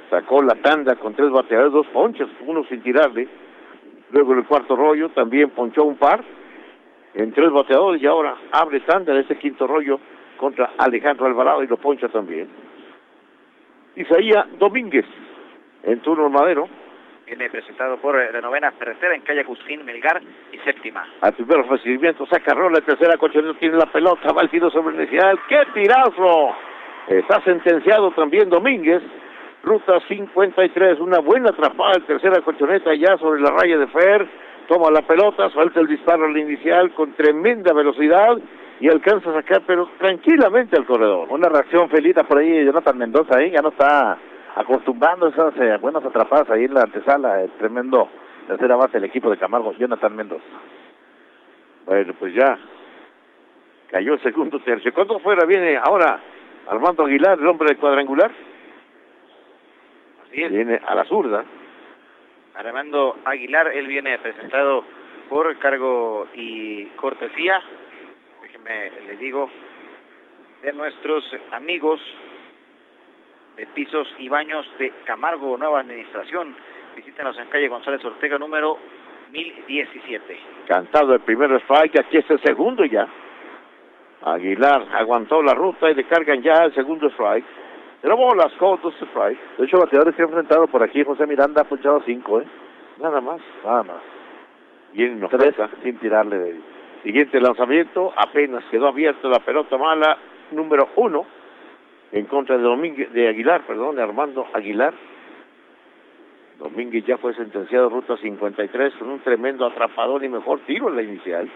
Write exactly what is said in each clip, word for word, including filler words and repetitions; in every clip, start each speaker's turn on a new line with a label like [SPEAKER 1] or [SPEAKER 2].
[SPEAKER 1] sacó la tanda con tres bateadores, dos ponches, uno sin tirarle. Luego en el cuarto rollo también ponchó un par en tres bateadores y ahora abre tanda de ese quinto rollo contra Alejandro Alvarado y lo poncha también. Isaías Domínguez en turno Madero.
[SPEAKER 2] Viene presentado por la novena, tercera en calle Agustín Melgar y séptima.
[SPEAKER 1] Al primer recibimiento saca rola, tercera Colchonero tiene la pelota, va el tiro sobre el inicial. ¡Qué tirazo! Está sentenciado también Domínguez. Ruta cincuenta y tres, una buena atrapada el tercera Colchoneta ya sobre la raya de Fer. Toma la pelota, suelta el disparo al inicial con tremenda velocidad y alcanza a sacar, pero tranquilamente al corredor.
[SPEAKER 3] Una reacción felita por ahí, Jonathan Mendoza ahí, ya no está acostumbrando a esas eh, buenas atrapadas ahí en la antesala, el tremendo tercera base del equipo de Camargo, Jonathan Mendoza.
[SPEAKER 1] Bueno, pues ya cayó el segundo tercio. Cuando fuera viene ahora Armando Aguilar, el hombre del cuadrangular.
[SPEAKER 2] Así es.
[SPEAKER 1] Viene a la zurda.
[SPEAKER 2] Armando Aguilar, él viene presentado por cargo y cortesía, déjenme les digo, de nuestros amigos de Pisos y Baños de Camargo, nueva administración. Visítenos en calle González Ortega, número mil diecisiete.
[SPEAKER 1] Cantado el primer strike, aquí es el segundo ya. Aguilar aguantó la ruta y le cargan ya el segundo strike. Pero bolas, con dos strikes.
[SPEAKER 3] De hecho, bateadores que ha enfrentado por aquí, José Miranda ha punchado cinco, ¿eh?
[SPEAKER 1] Nada más.
[SPEAKER 3] Nada más.
[SPEAKER 1] Bien, nos
[SPEAKER 3] Tres
[SPEAKER 1] falta.
[SPEAKER 3] sin tirarle de...
[SPEAKER 1] Siguiente lanzamiento, apenas quedó abierta la pelota mala, número uno. En contra de Domínguez, de Aguilar, perdón, de Armando Aguilar. Domínguez ya fue sentenciado ruta cincuenta y tres con un tremendo atrapador y mejor tiro en la inicial.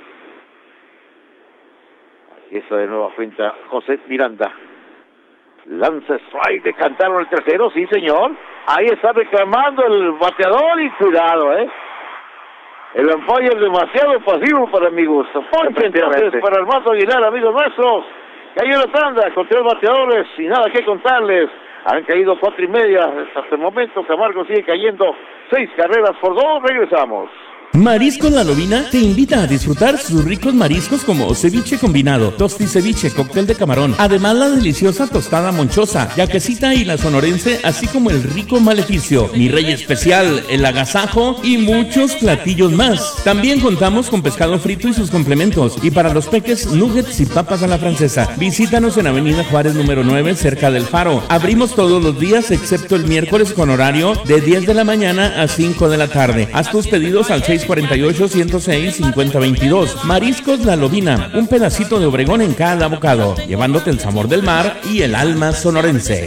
[SPEAKER 1] Aquí está de nueva cuenta José Miranda. Lanza strike, le cantaron el tercero, sí señor. Ahí está reclamando el bateador y cuidado, eh. El umpire es demasiado pasivo para mi gusto. Ponche entonces para Armando Aguilar, amigos nuestros. Cayó la tanda con tres bateadores y nada que contarles. Han caído cuatro y media hasta el momento. Camargo sigue cayendo seis carreras por dos. Regresamos.
[SPEAKER 4] Mariscos La Lobina te invita a disfrutar sus ricos mariscos como ceviche combinado, tosti ceviche, cóctel de camarón, además la deliciosa tostada monchosa, yaquecita y la sonorense, así como el rico maleficio, mi rey especial, el agasajo y muchos platillos más. También contamos con pescado frito y sus complementos, y para los peques, nuggets y papas a la francesa. Visítanos en Avenida Juárez número nueve, cerca del Faro. Abrimos todos los días excepto el miércoles con horario de diez de la mañana a cinco de la tarde. Haz tus pedidos al seis cuarenta y ocho, ciento seis, cincuenta veintidós. Mariscos La Lobina, un pedacito de Obregón en cada bocado, llevándote el sabor del mar y el alma sonorense.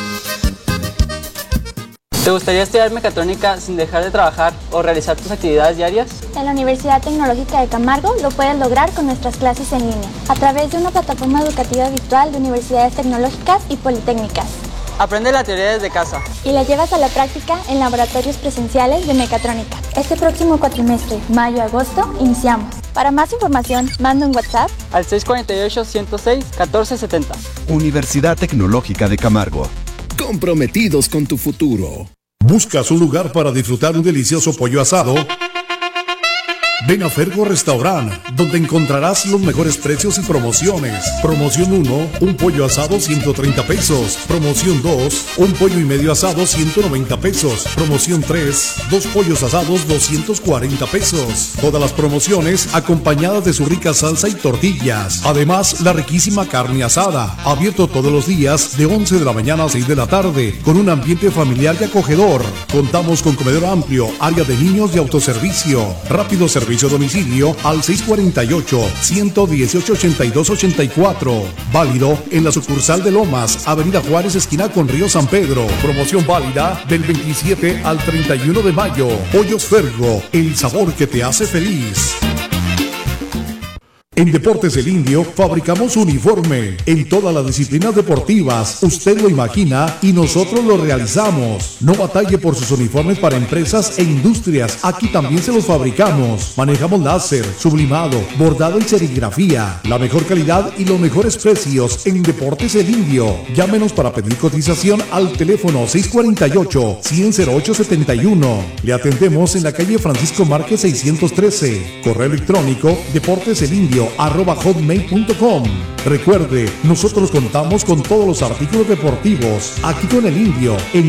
[SPEAKER 5] ¿Te gustaría estudiar mecatrónica sin dejar de trabajar o realizar tus actividades diarias?
[SPEAKER 6] En la Universidad Tecnológica de Camargo lo puedes lograr con nuestras clases en línea, a través de una plataforma educativa virtual de universidades tecnológicas y politécnicas.
[SPEAKER 5] Aprende la teoría desde casa
[SPEAKER 6] y la llevas a la práctica en laboratorios presenciales de mecatrónica. Este próximo cuatrimestre, mayo-agosto, iniciamos. Para más información, manda un WhatsApp
[SPEAKER 5] al seis cuatro ocho, ciento seis, catorce setenta.
[SPEAKER 7] Universidad Tecnológica de Camargo. Comprometidos con tu futuro.
[SPEAKER 8] ¿Buscas un lugar para disfrutar un delicioso pollo asado? Ven a Fergo Restaurant, donde encontrarás los mejores precios y promociones. Promoción uno, un pollo asado ciento treinta pesos. Promoción dos, un pollo y medio asado ciento noventa pesos. Promoción tres, dos pollos asados doscientos cuarenta pesos. Todas las promociones acompañadas de su rica salsa y tortillas. Además, la riquísima carne asada. Abierto todos los días de once de la mañana a seis de la tarde, con un ambiente familiar y acogedor. Contamos con comedor amplio, área de niños y autoservicio. Rápido servicio Servicio a domicilio al seis cuarenta y ocho, ciento dieciocho, ochenta y dos ochenta y cuatro. Válido en la sucursal de Lomas, Avenida Juárez, esquina con Río San Pedro. Promoción válida del veintisiete al treinta y uno de mayo. Pollos Fergo, el sabor que te hace feliz. En Deportes El Indio fabricamos uniforme en todas las disciplinas deportivas. Usted lo imagina y nosotros lo realizamos. No batalle por sus uniformes para empresas e industrias. Aquí también se los fabricamos. Manejamos láser, sublimado, bordado y serigrafía. La mejor calidad y los mejores precios en Deportes El Indio. Llámenos para pedir cotización al teléfono seis cuarenta y ocho, cien, cero ocho setenta y uno. Le atendemos en la calle Francisco Márquez seiscientos trece. Correo electrónico deporteselindio arroba hotmail punto com. Recuerde, nosotros contamos con todos los artículos deportivos aquí con El Indio en